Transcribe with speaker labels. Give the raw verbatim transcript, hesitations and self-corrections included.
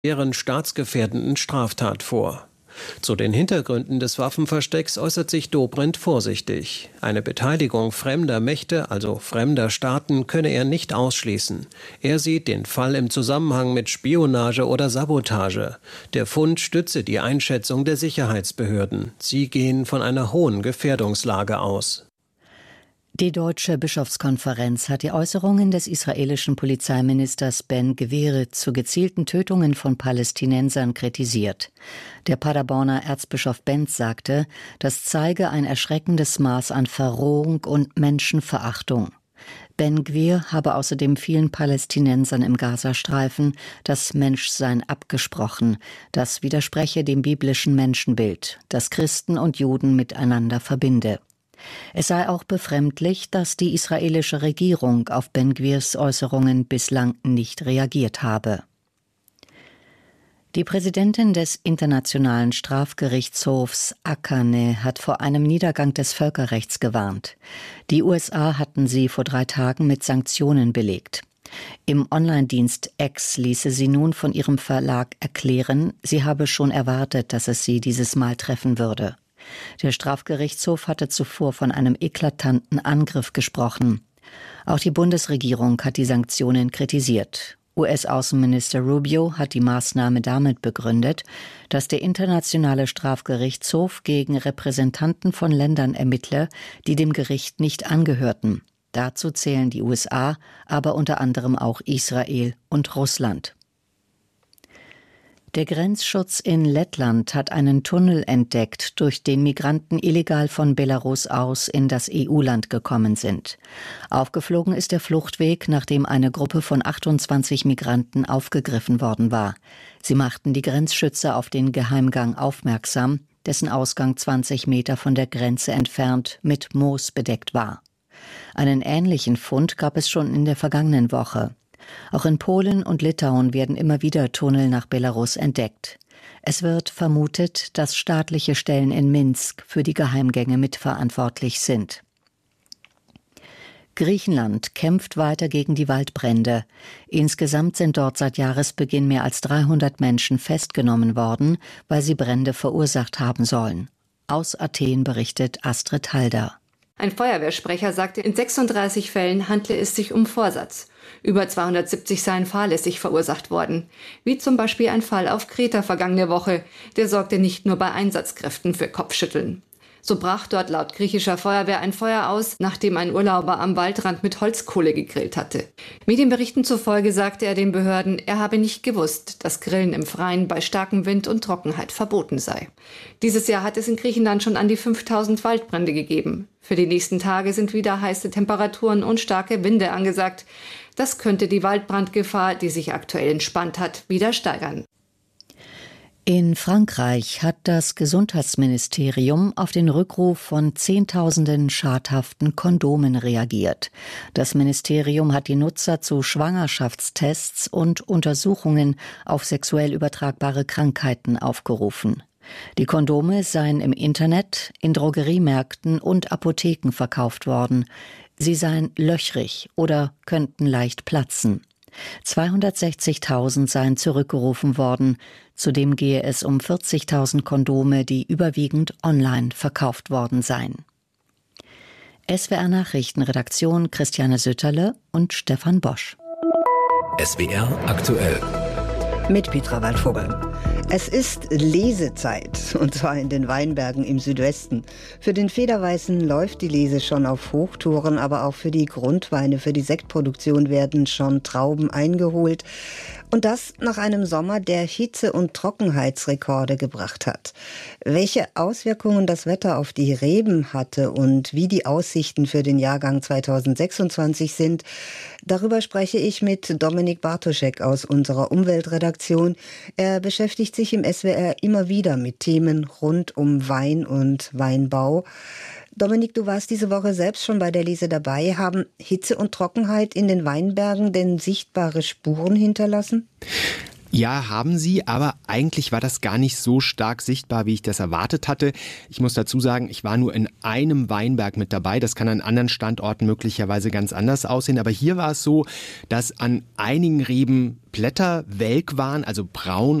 Speaker 1: schweren staatsgefährdenden Straftat vor. Zu den Hintergründen des Waffenverstecks äußert sich Dobrindt vorsichtig. Eine Beteiligung fremder Mächte, also fremder Staaten, könne er nicht ausschließen. Er sieht den Fall im Zusammenhang mit Spionage oder Sabotage. Der Fund stütze die Einschätzung der Sicherheitsbehörden. Sie gehen von einer hohen Gefährdungslage aus.
Speaker 2: Die Deutsche Bischofskonferenz hat die Äußerungen des israelischen Polizeiministers Ben Gvir zu gezielten Tötungen von Palästinensern kritisiert. Der Paderborner Erzbischof Benz sagte, das zeige ein erschreckendes Maß an Verrohung und Menschenverachtung. Ben Gvir habe außerdem vielen Palästinensern im Gazastreifen das Menschsein abgesprochen. Das widerspreche dem biblischen Menschenbild, das Christen und Juden miteinander verbinde. Es sei auch befremdlich, dass die israelische Regierung auf Ben Gvirs Äußerungen bislang nicht reagiert habe. Die Präsidentin des Internationalen Strafgerichtshofs Akane hat vor einem Niedergang des Völkerrechts gewarnt. Die U S A hatten sie vor drei Tagen mit Sanktionen belegt. Im Online-Dienst X ließe sie nun von ihrem Verlag erklären, sie habe schon erwartet, dass es sie dieses Mal treffen würde. Der Strafgerichtshof hatte zuvor von einem eklatanten Angriff gesprochen. Auch die Bundesregierung hat die Sanktionen kritisiert. U S-Außenminister Rubio hat die Maßnahme damit begründet, dass der Internationale Strafgerichtshof gegen Repräsentanten von Ländern ermittle, die dem Gericht nicht angehörten. Dazu zählen die U S A, aber unter anderem auch Israel und Russland. Der Grenzschutz in Lettland hat einen Tunnel entdeckt, durch den Migranten illegal von Belarus aus in das E U-Land gekommen sind. Aufgeflogen ist der Fluchtweg, nachdem eine Gruppe von achtundzwanzig Migranten aufgegriffen worden war. Sie machten die Grenzschützer auf den Geheimgang aufmerksam, dessen Ausgang zwanzig Meter von der Grenze entfernt mit Moos bedeckt war. Einen ähnlichen Fund gab es schon in der vergangenen Woche. Auch in Polen und Litauen werden immer wieder Tunnel nach Belarus entdeckt. Es wird vermutet, dass staatliche Stellen in Minsk für die Geheimgänge mitverantwortlich sind. Griechenland kämpft weiter gegen die Waldbrände. Insgesamt sind dort seit Jahresbeginn mehr als dreihundert Menschen festgenommen worden, weil sie Brände verursacht haben sollen. Aus Athen berichtet Astrid Halder.
Speaker 3: Ein Feuerwehrsprecher sagte, in sechsunddreißig Fällen handle es sich um Vorsatz. Über zweihundertsiebzig seien fahrlässig verursacht worden. Wie zum Beispiel ein Fall auf Kreta vergangene Woche. Der sorgte nicht nur bei Einsatzkräften für Kopfschütteln. So brach dort laut griechischer Feuerwehr ein Feuer aus, nachdem ein Urlauber am Waldrand mit Holzkohle gegrillt hatte. Medienberichten zufolge sagte er den Behörden, er habe nicht gewusst, dass Grillen im Freien bei starkem Wind und Trockenheit verboten sei. Dieses Jahr hat es in Griechenland schon an die fünftausend Waldbrände gegeben. Für die nächsten Tage sind wieder heiße Temperaturen und starke Winde angesagt. Das könnte die Waldbrandgefahr, die sich aktuell entspannt hat, wieder steigern.
Speaker 2: In Frankreich hat das Gesundheitsministerium auf den Rückruf von Zehntausenden schadhaften Kondomen reagiert. Das Ministerium hat die Nutzer zu Schwangerschaftstests und Untersuchungen auf sexuell übertragbare Krankheiten aufgerufen. Die Kondome seien im Internet, in Drogeriemärkten und Apotheken verkauft worden. Sie seien löchrig oder könnten leicht platzen. zweihundertsechzigtausend seien zurückgerufen worden. Zudem gehe es um vierzigtausend Kondome, die überwiegend online verkauft worden seien. S W R Nachrichtenredaktion Christiane Sütterle und Stefan Bosch.
Speaker 4: S W R aktuell.
Speaker 5: Mit Petra Waldvogel. Es ist Lesezeit, und zwar in den Weinbergen im Südwesten. Für den Federweißen läuft die Lese schon auf Hochtouren, aber auch für die Grundweine, für die Sektproduktion werden schon Trauben eingeholt. Und das nach einem Sommer, der Hitze- und Trockenheitsrekorde gebracht hat. Welche Auswirkungen das Wetter auf die Reben hatte und wie die Aussichten für den Jahrgang zweitausendsechsundzwanzig sind, darüber spreche ich mit Dominik Bartoschek aus unserer Umweltredaktion. Er beschäftigt sich im S W R immer wieder mit Themen rund um Wein und Weinbau. Dominik, du warst diese Woche selbst schon bei der Lese dabei. Haben Hitze und Trockenheit in den Weinbergen denn sichtbare Spuren hinterlassen?
Speaker 6: Ja, haben sie, aber eigentlich war das gar nicht so stark sichtbar, wie ich das erwartet hatte. Ich muss dazu sagen, ich war nur in einem Weinberg mit dabei. Das kann an anderen Standorten möglicherweise ganz anders aussehen. Aber hier war es so, dass an einigen Reben Blätter welk waren, also braun